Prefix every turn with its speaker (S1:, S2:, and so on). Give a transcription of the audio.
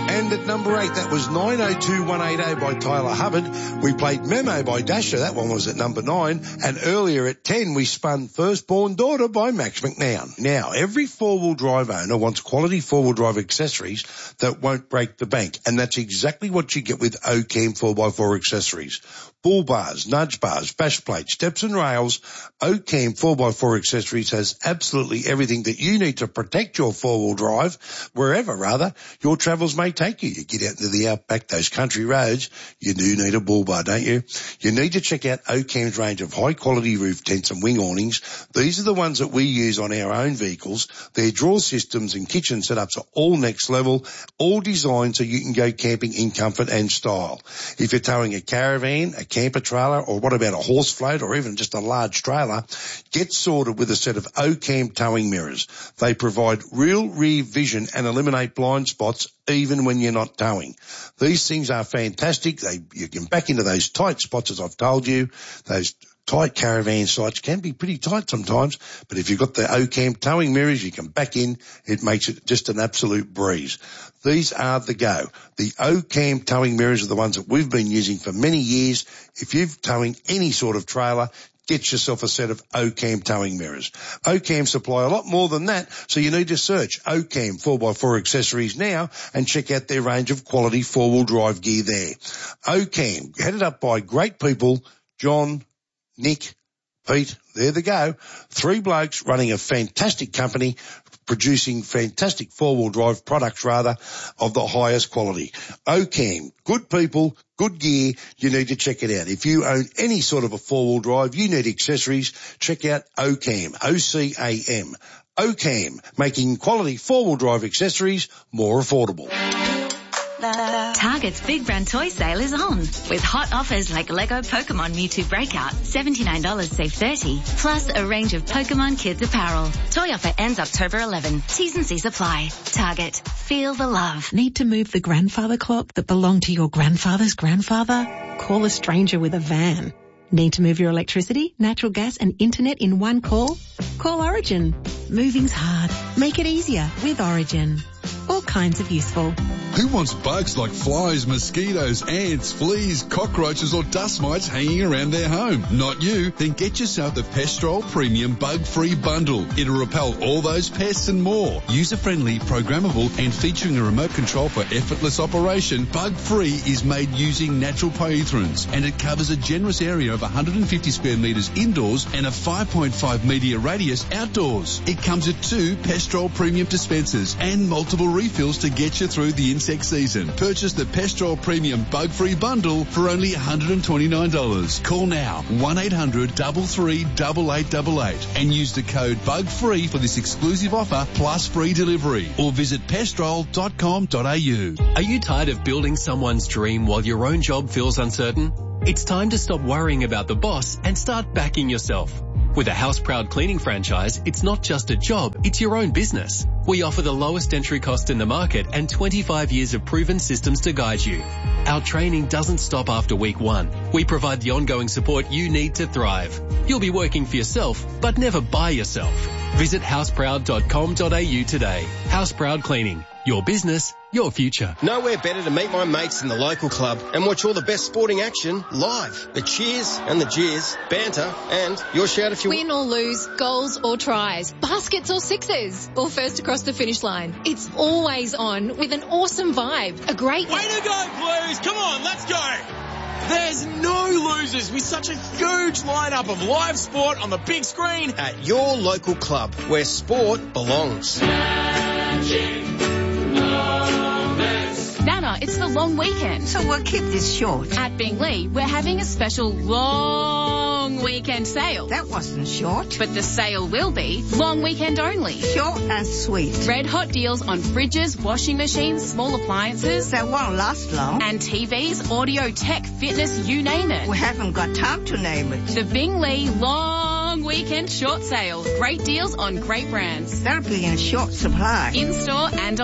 S1: And at number 8, that was 902180 by Tyler Hubbard. We played Memo by Dasher. That one was at number 9. And earlier at 10, we spun Firstborn Daughter by Max McNown. Now, every four-wheel drive owner wants quality four-wheel drive accessories that won't break the bank. And that's exactly what you get with Ocam 4x4 accessories. Bull bars, nudge bars, bash plates, steps and rails. Ocam 4x4 accessories has absolutely everything that you need to protect your four-wheel drive, wherever, rather, your travels may take you. You get out into the outback, those country roads, you do need a bull bar, don't you? You need to check out Ocam's range of high-quality roof tents and wing awnings. These are the ones that we use on our own vehicles. Their drawer systems and kitchen setups are all next level, all designed so you can go camping in comfort and style. If you're towing a caravan, a camper trailer, or what about a horse float or even just a large trailer, get sorted with a set of Ocam towing mirrors. They provide real rear vision and eliminate blind spots even when you're not towing. These things are fantastic. You can back into those tight spots, as I've told you. Those tight caravan sites can be pretty tight sometimes, but if you've got the Ocam towing mirrors, you can back in. It makes it just an absolute breeze. These are the go. The Ocam towing mirrors are the ones that we've been using for many years. If you're towing any sort of trailer, get yourself a set of Ocam towing mirrors. Ocam supply a lot more than that, so you need to search Ocam 4x4 accessories now and check out their range of quality four-wheel drive gear there. Ocam, headed up by great people, John, Nick, Pete, there they go. 3 blokes running a fantastic company, producing fantastic four-wheel drive products, rather, of the highest quality. Ocam, good people, good gear, you need to check it out. If you own any sort of a four-wheel drive, you need accessories, check out Ocam, O-C-A-M. Ocam, making quality four-wheel drive accessories more affordable.
S2: Target's Big Brand Toy Sale is on, with hot offers like Lego Pokemon Mewtwo Breakout, $79 save $30, plus a range of Pokemon Kids apparel. Toy offer ends October 11. T's and C's apply. Target. Feel the love.
S3: Need to move the grandfather clock that belonged to your grandfather's grandfather? Call a stranger with a van. Need to move your electricity, natural gas and internet in one call? Call Origin. Moving's hard. Make it easier with Origin. All kinds of useful.
S4: Who wants bugs like flies, mosquitoes, ants, fleas, cockroaches or dust mites hanging around their home? Not you. Then get yourself the Pestrol Premium Bug-Free Bundle. It'll repel all those pests and more. User-friendly, programmable and featuring a remote control for effortless operation, Bug-Free is made using natural pyrethrins and it covers a generous area of 150 square metres indoors and a 5.5 metre radius outdoors. It comes with 2 Pestrol Premium dispensers and multiple refills to get you through the insect season. Purchase the Pestrol Premium Bug-Free Bundle for only $129. Call now 1-800-338888 and use the code BUGFREE for this exclusive offer plus free delivery, or visit pestrol.com.au.
S5: Are you tired of building someone's dream while your own job feels uncertain? It's time to stop worrying about the boss and start backing yourself. With a House Proud cleaning franchise, it's not just a job, it's your own business. We offer the lowest entry cost in the market and 25 years of proven systems to guide you. Our training doesn't stop after week 1. We provide the ongoing support you need to thrive. You'll be working for yourself, but never by yourself. Visit houseproud.com.au today. House Proud Cleaning. Your business, your future.
S6: Nowhere better to meet my mates in the local club and watch all the best sporting action live. The cheers and the jeers, banter, and your shout if you
S7: win or lose, goals or tries, baskets or sixes, or first across the finish line. It's always on with an awesome vibe. A great
S8: way to go, Blues! Come on, let's go! There's no losers with such a huge lineup of live sport on the big screen
S6: at your local club where sport belongs.
S9: Nana, it's the long weekend.
S10: So we'll keep this short.
S9: At Binglee, we're having a special long weekend sale.
S10: That wasn't short.
S9: But the sale will be long weekend only.
S10: Short and sweet.
S9: Red hot deals on fridges, washing machines, small appliances.
S10: They won't last long.
S9: And TVs, audio, tech, fitness, you name it.
S10: We haven't got time to name it.
S9: The Binglee long weekend short sale. Great deals on great brands.
S10: That'll be in short supply.
S9: In store and